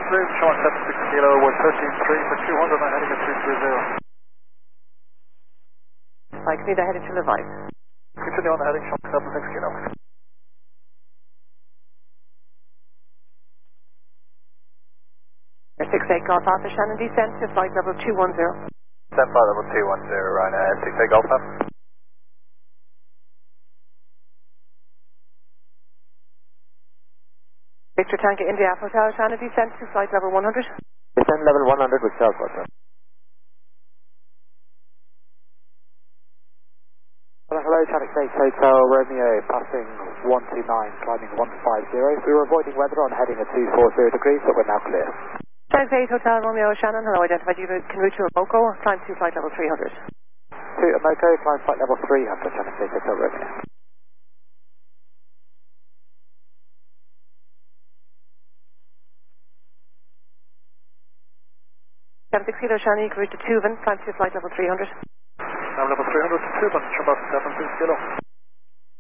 Route, showing 76 kilo, we're 13.3 for 200, I'm heading at 230. Right, continue heading to Levice. Continue on the heading, showing 76 kilo. Air 68 Golf Alpha, Shannon, descent to flight level 210. Descent flight level 210, right, 68 Golf Alpha. Victor Tango India Hotel, Shannon, descent to flight level 100. Descent level 100 with Southwest, sir. Hello, Channel 6 Hotel Romeo, passing 129, climbing 150. We were avoiding weather on heading at 240 degrees, but we're now clear. Channel 8 Hotel Romeo, Shannon, hello, identified you can route to Moco, climb to flight level 300. To Moco, climb flight level 300, Channel 6 Hotel Romeo. Channel 6 Kilo, Shannon, you can route to Tuvan, climb to flight level 300. Now level 300 to 2, but about 76 kilo.